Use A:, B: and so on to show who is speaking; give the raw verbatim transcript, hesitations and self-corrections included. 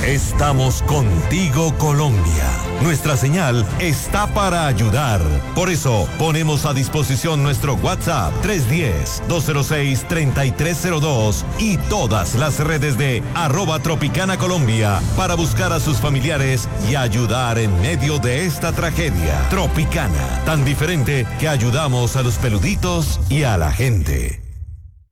A: Estamos contigo, Colombia. Nuestra señal está para ayudar. Por eso, ponemos a disposición nuestro WhatsApp tres uno cero, dos cero seis, tres tres cero dos y todas las redes de arroba Tropicana Colombia para buscar a sus familiares y ayudar en medio de esta tragedia. Tropicana, tan diferente que ayudamos a los peluditos y a la gente.